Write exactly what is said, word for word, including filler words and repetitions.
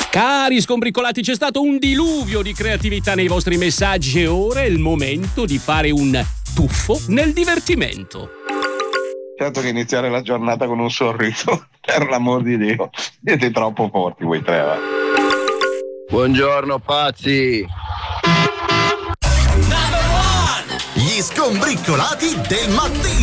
Cari scombricolati, c'è stato un diluvio di creatività nei vostri messaggi e ora è il momento di fare un tuffo nel divertimento. Certo che iniziare la giornata con un sorriso, per l'amor di Dio, siete troppo forti voi tre. Va. Buongiorno pazzi. Gli scombricolati del mattino.